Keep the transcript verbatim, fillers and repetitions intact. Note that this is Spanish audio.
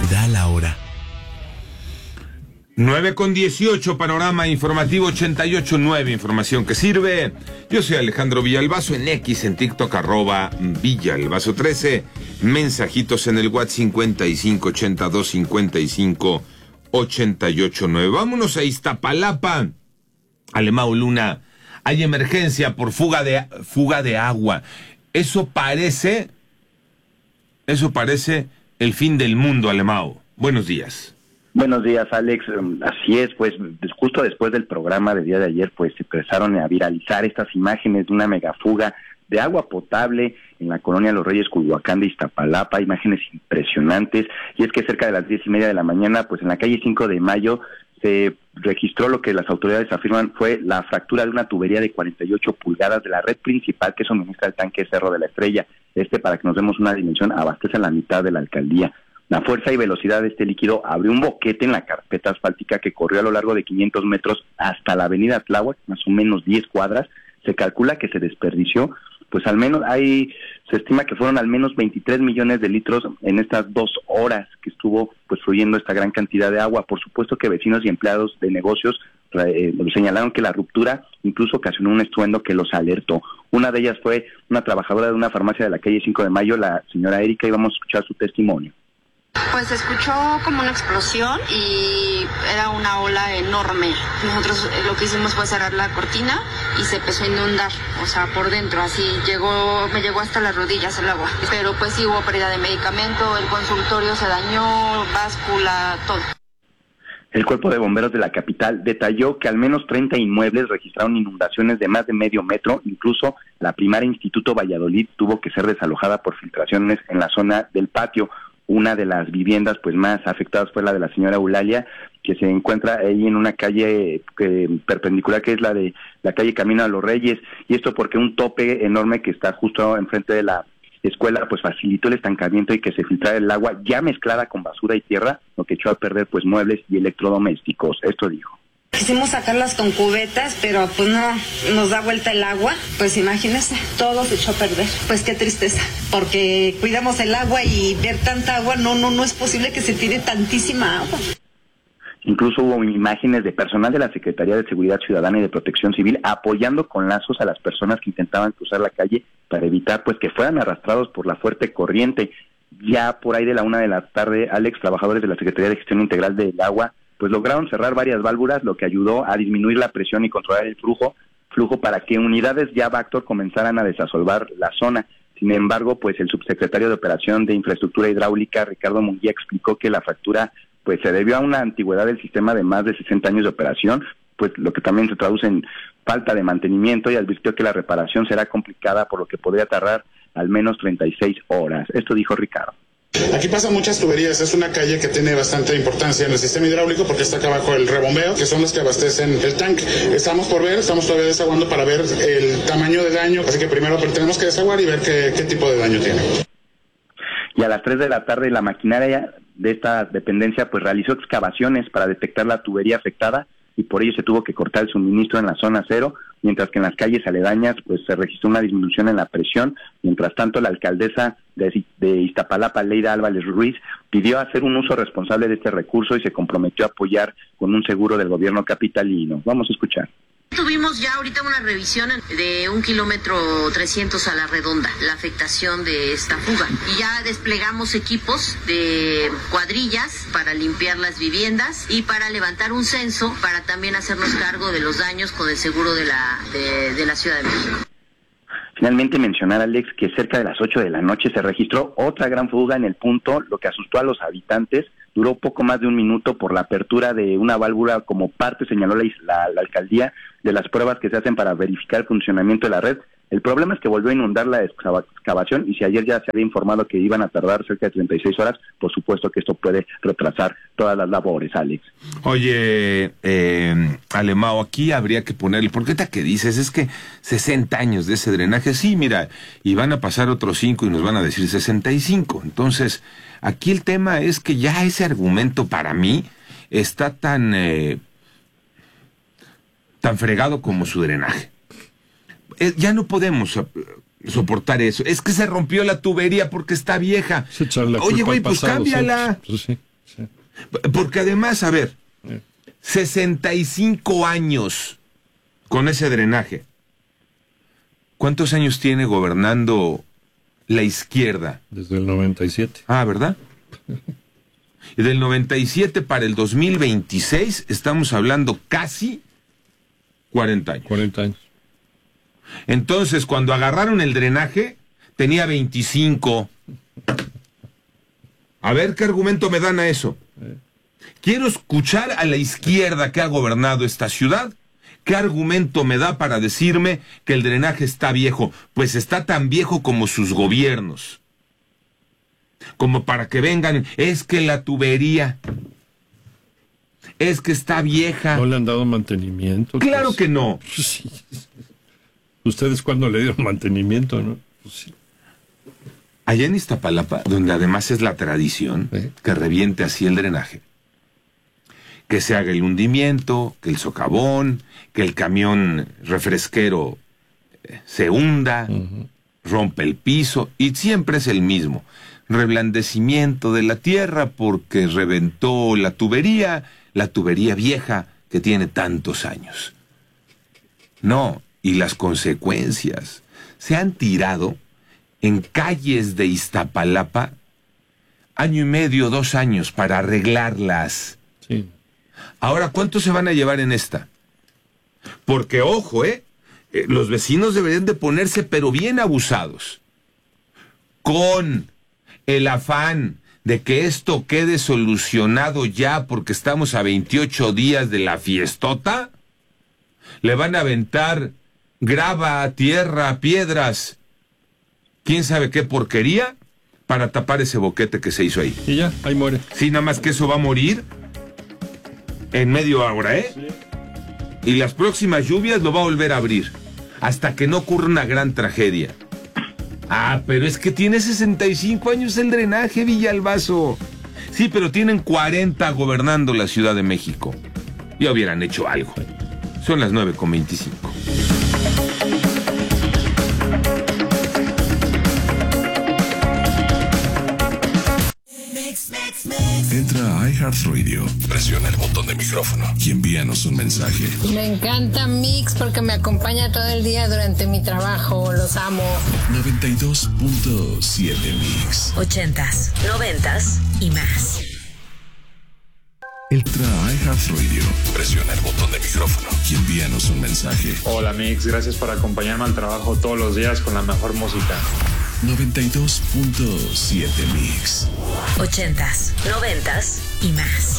da la hora. nueve con dieciocho, panorama informativo ochenta y ocho punto nueve, información que sirve. Yo soy Alejandro Villalbazo, en X, en TikTok, arroba Villalbazo trece. Mensajitos en el WhatsApp cincuenta y cinco ochenta y dos cincuenta y cinco ochenta y ocho nueve. Vámonos a Iztapalapa. Alemão Luna, hay emergencia por fuga de, fuga de agua. Eso parece, eso parece el fin del mundo, Alemão. Buenos días. Buenos días, Alex. Así es, pues justo después del programa del día de ayer, pues se empezaron a viralizar estas imágenes de una megafuga de agua potable en la colonia Los Reyes, Culhuacán de Iztapalapa, imágenes impresionantes. Y es que cerca de las diez y media de la mañana, pues en la calle cinco de mayo, se registró lo que las autoridades afirman fue la fractura de una tubería de cuarenta y ocho pulgadas de la red principal que suministra el tanque Cerro de la Estrella. Este, para que nos demos una dimensión, abastece a la mitad de la alcaldía. La fuerza y velocidad de este líquido abrió un boquete en la carpeta asfáltica que corrió a lo largo de quinientos metros hasta la avenida Tláhuac, más o menos diez cuadras. Se calcula que se desperdició, pues al menos hay, se estima que fueron al menos veintitrés millones de litros en estas dos horas que estuvo pues fluyendo esta gran cantidad de agua. Por supuesto que vecinos y empleados de negocios eh, señalaron que la ruptura incluso ocasionó un estruendo que los alertó. Una de ellas fue una trabajadora de una farmacia de la calle cinco de mayo, la señora Erika, y vamos a escuchar su testimonio. Pues se escuchó como una explosión y era una ola enorme. Nosotros lo que hicimos fue cerrar la cortina y se empezó a inundar, o sea, por dentro, así llegó, me llegó hasta las rodillas el agua. Pero pues sí hubo pérdida de medicamento, el consultorio se dañó, báscula, todo. El Cuerpo de Bomberos de la capital detalló que al menos treinta inmuebles registraron inundaciones de más de medio metro. Incluso la primaria Instituto Valladolid tuvo que ser desalojada por filtraciones en la zona del patio. Una de las viviendas pues más afectadas fue la de la señora Eulalia, que se encuentra ahí en una calle eh, perpendicular, que es la de la calle Camino a los Reyes, y esto porque un tope enorme que está justo enfrente de la escuela pues facilitó el estancamiento y que se filtrara el agua ya mezclada con basura y tierra, lo que echó a perder pues muebles y electrodomésticos. Esto dijo. Quisimos sacarlas con cubetas, pero pues no, nos da vuelta el agua, pues imagínense, todo se echó a perder. Pues qué tristeza, porque cuidamos el agua y ver tanta agua, no, no, no es posible que se tire tantísima agua. Incluso hubo imágenes de personal de la Secretaría de Seguridad Ciudadana y de Protección Civil apoyando con lazos a las personas que intentaban cruzar la calle para evitar pues que fueran arrastrados por la fuerte corriente. Ya por ahí de la una de la tarde, Alex, trabajadores de la Secretaría de Gestión Integral del Agua pues lograron cerrar varias válvulas, lo que ayudó a disminuir la presión y controlar el flujo, flujo para que unidades ya Bactor comenzaran a desasolvar la zona. Sin embargo, pues el subsecretario de Operación de Infraestructura Hidráulica, Ricardo Munguía, explicó que la fractura pues se debió a una antigüedad del sistema de más de sesenta años de operación, pues lo que también se traduce en falta de mantenimiento, y advirtió que la reparación será complicada, por lo que podría tardar al menos treinta y seis horas. Esto dijo Ricardo. Aquí pasan muchas tuberías, es una calle que tiene bastante importancia en el sistema hidráulico porque está acá abajo el rebombeo, que son las que abastecen el tanque. Estamos por ver, estamos todavía desaguando para ver el tamaño de daño, así que primero tenemos que desaguar y ver qué, qué tipo de daño tiene. Y a las tres de la tarde la maquinaria de esta dependencia pues realizó excavaciones para detectar la tubería afectada, y por ello se tuvo que cortar el suministro en la zona cero, mientras que en las calles aledañas pues se registró una disminución en la presión. Mientras tanto, la alcaldesa de, de Iztapalapa, Leida Álvarez Ruiz, pidió hacer un uso responsable de este recurso y se comprometió a apoyar con un seguro del gobierno capitalino. Vamos a escuchar. Tuvimos ya ahorita una revisión de un kilómetro trescientos a la redonda, la afectación de esta fuga. Y ya desplegamos equipos de cuadrillas para limpiar las viviendas y para levantar un censo para también hacernos cargo de los daños con el seguro de la, de, de la Ciudad de México. Finalmente mencionar, Alex, que cerca de las ocho de la noche se registró otra gran fuga en el punto, lo que asustó a los habitantes. Duró poco más de un minuto por la apertura de una válvula como parte, señaló la, la, la alcaldía, de las pruebas que se hacen para verificar el funcionamiento de la red. El problema es que volvió a inundar la excavación, y si ayer ya se había informado que iban a tardar cerca de treinta y seis horas, por supuesto que esto puede retrasar todas las labores, Alex. Oye, eh, Alemão, aquí habría que ponerle, porque ahorita que dices, es que sesenta años de ese drenaje, sí, mira, y van a pasar otros cinco y nos van a decir sesenta y cinco, entonces, aquí el tema es que ya ese argumento para mí está tan, eh, tan fregado como su drenaje. Eh, ya no podemos uh, soportar eso. Es que se rompió la tubería porque está vieja. Sí, echarle la Oye, culpa güey, al pues pasado, cámbiala. sí, pues sí. Sí. Porque además, a ver, Sí. sesenta y cinco años con ese drenaje. ¿Cuántos años tiene gobernando la izquierda? Desde el noventa y siete. Ah, ¿verdad? Y del noventa y siete para el dos mil veintiséis estamos hablando casi cuarenta años. cuarenta años. Entonces, cuando agarraron el drenaje, tenía veinticinco. A ver qué argumento me dan a eso. Quiero escuchar a la izquierda que ha gobernado esta ciudad. ¿Qué argumento me da para decirme que el drenaje está viejo? Pues está tan viejo como sus gobiernos. Como para que vengan, es que la tubería, es que está vieja. ¿No le han dado mantenimiento? Claro Pues, que no. sí. ¿Ustedes cuándo le dieron mantenimiento, no? Pues sí. Allá en Iztapalapa, donde además es la tradición ¿Eh? que reviente así el drenaje, que se haga el hundimiento, que el socavón, que el camión refresquero eh, se hunda, Uh-huh. rompe el piso, y siempre es el mismo. Reblandecimiento de la tierra porque reventó la tubería, la tubería vieja que tiene tantos años. No, y las consecuencias. Se han tirado en calles de Iztapalapa año y medio, dos años para arreglarlas. Sí. Ahora, ¿cuántos se van a llevar en esta? Porque, ojo, ¿eh? eh los vecinos deberían de ponerse, pero bien abusados, con el afán de que esto quede solucionado ya porque estamos a veintiocho días de la fiestota. Le van a aventar grava, tierra, piedras, quién sabe qué porquería, para tapar ese boquete que se hizo ahí. Y ya, ahí muere. Sí, nada más que eso va a morir en medio hora, ¿eh? Y las próximas lluvias lo va a volver a abrir, hasta que no ocurra una gran tragedia. Ah, pero es que tiene sesenta y cinco años el drenaje, Villalbazo. Sí, pero tienen cuarenta gobernando la Ciudad de México. Ya hubieran hecho algo. Son las nueve con veinticinco. Entra a iHeartRadio, presiona el botón de micrófono y envíanos un mensaje. Me encanta Mix porque me acompaña todo el día durante mi trabajo. Los amo. noventa y dos punto siete Mix. Ochentas, noventas y más. Entra a iHeartRadio, presiona el botón de micrófono y envíanos un mensaje. Hola Mix, gracias por acompañarme al trabajo todos los días con la mejor música. noventa y dos punto siete Mix. Ochentas, noventas y más.